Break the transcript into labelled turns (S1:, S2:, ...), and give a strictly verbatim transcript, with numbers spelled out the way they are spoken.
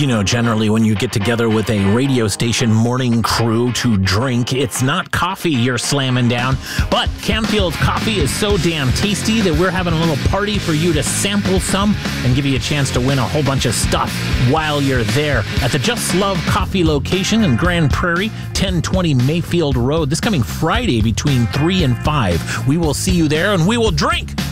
S1: You know, generally when you get together with a radio station morning crew to drink, it's not coffee you're slamming down, but Canfield's coffee is so damn tasty that we're having a little party for you to sample some and give you a chance to win a whole bunch of stuff while you're there at the Just Love Coffee location in Grand Prairie, ten twenty Mayfield Road. This coming Friday between three and five. We will see you there and we will drink